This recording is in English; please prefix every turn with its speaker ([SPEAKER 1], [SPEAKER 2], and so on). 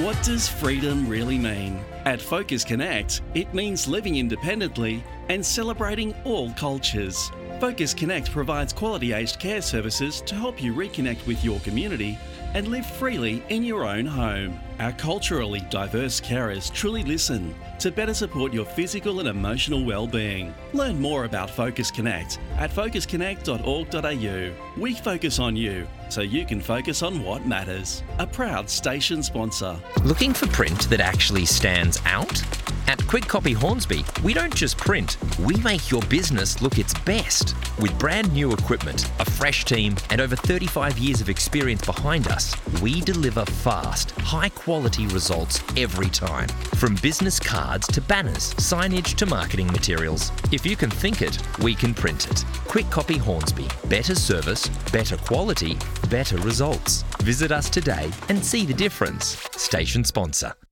[SPEAKER 1] What does freedom really mean? At Focus Connect, it means living independently and celebrating all cultures. Focus Connect provides quality aged care services to help you reconnect with your community and live freely in your own home. Our culturally diverse carers truly listen to better support your physical and emotional well-being. Learn more about Focus Connect at focusconnect.org.au. We focus on you so you can focus on what matters. A proud station sponsor.
[SPEAKER 2] Looking for print that actually stands out? At Quick Copy Hornsby, we don't just print, we make your business look its best. With brand new equipment, a fresh team, and over 35 years of experience behind us, we deliver fast, high-quality results every time. From business cards to banners, signage to marketing materials. If you can think it, we can print it. Quick Copy Hornsby. Better service, better quality, better results. Visit us today and see the difference. Station sponsor.